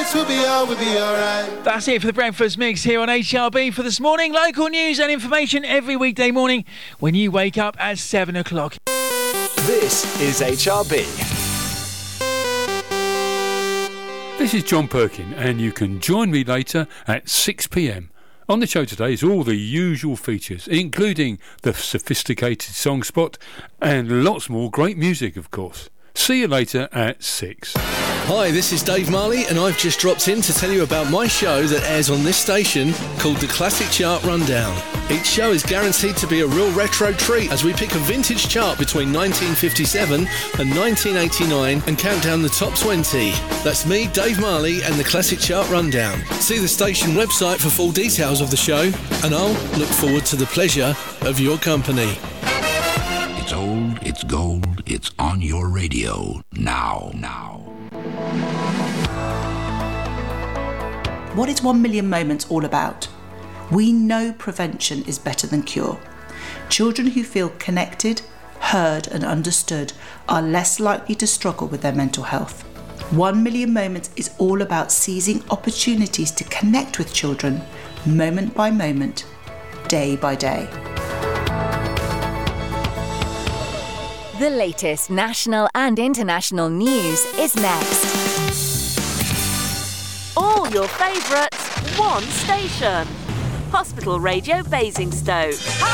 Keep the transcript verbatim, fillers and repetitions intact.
nights will be all, will be alright. That's it for the Breakfast Mix here on H R B for this morning. Local news and information every weekday morning when you wake up at seven o'clock. This is H R B. This is John Perkin, and you can join me later at six p m. On the show today is all the usual features, including the sophisticated song spot and lots more great music, of course. See you later at six. Hi, this is Dave Marley, and I've just dropped in to tell you about my show that airs on this station called The Classic Chart Rundown. Each show is guaranteed to be a real retro treat as we pick a vintage chart between nineteen fifty-seven and nineteen eighty-nine and count down the top twenty. That's me, Dave Marley, and The Classic Chart Rundown. See the station website for full details of the show, and I'll look forward to the pleasure of your company. It's old, it's gold, it's on your radio now, now. What is One Million Moments all about? We know prevention is better than cure. Children who feel connected, heard and understood are less likely to struggle with their mental health. One Million Moments is all about seizing opportunities to connect with children, moment by moment, day by day. The latest national and international news is next. All your favourites, one station. Hospital Radio Basingstoke.